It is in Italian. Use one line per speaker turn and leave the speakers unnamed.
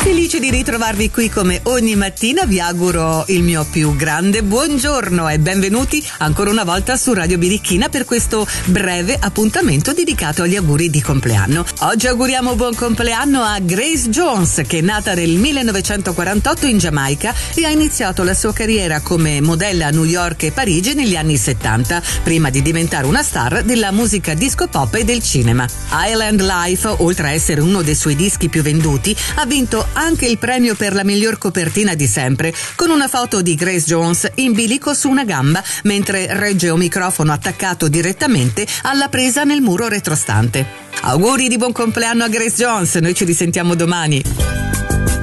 Felice di ritrovarvi qui come ogni mattina, vi auguro il mio più grande buongiorno e benvenuti ancora una volta su Radio Birichina per questo breve appuntamento dedicato agli auguri di compleanno. Oggi auguriamo buon compleanno a Grace Jones, che è nata nel 1948 in Giamaica e ha iniziato la sua carriera come modella a New York e Parigi negli anni 70, prima di diventare una star della musica disco pop e del cinema. Island Life, oltre a essere uno dei suoi dischi più venduti, ha vinto anche il premio per la miglior copertina di sempre, con una foto di Grace Jones in bilico su una gamba mentre regge un microfono attaccato direttamente alla presa nel muro retrostante. Auguri di buon compleanno a Grace Jones, noi ci risentiamo domani.